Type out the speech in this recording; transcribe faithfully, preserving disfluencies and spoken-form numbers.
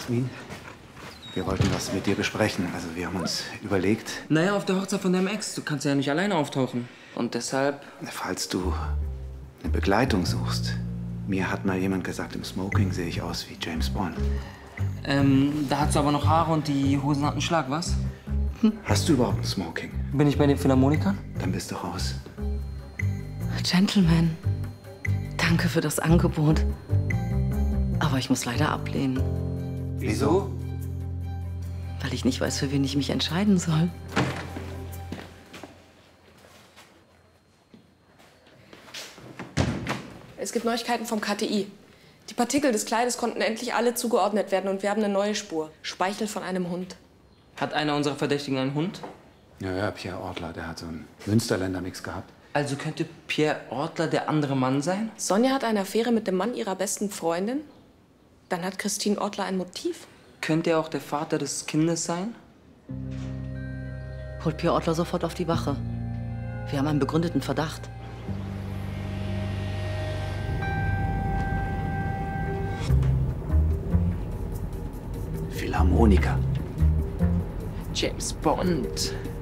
Jasmin, wir wollten was mit dir besprechen. Also wir haben uns überlegt... Naja, auf der Hochzeit von deinem Ex. Du kannst ja nicht alleine auftauchen. Und deshalb... Falls du eine Begleitung suchst. Mir hat mal jemand gesagt, im Smoking sehe ich aus wie James Bond. Ähm, da hast du aber noch Haare und die Hosen hatten Schlag, was? Hm? Hast du überhaupt ein Smoking? Bin ich bei den Philharmonikern? Dann bist du raus. Gentleman, danke für das Angebot. Aber ich muss leider ablehnen. Wieso? Weil ich nicht weiß, für wen ich mich entscheiden soll. Es gibt Neuigkeiten vom K T I. Die Partikel des Kleides konnten endlich alle zugeordnet werden und wir haben eine neue Spur. Speichel von einem Hund. Hat einer unserer Verdächtigen einen Hund? Ja, ja, Pierre Ortler, der hat so einen Münsterländer-Mix gehabt. Also könnte Pierre Ortler der andere Mann sein? Sonja hat eine Affäre mit dem Mann ihrer besten Freundin. Dann hat Christine Ortler ein Motiv. Könnte er auch der Vater des Kindes sein? Holt Pierre Ortler sofort auf die Wache. Wir haben einen begründeten Verdacht. Philharmoniker. James Bond.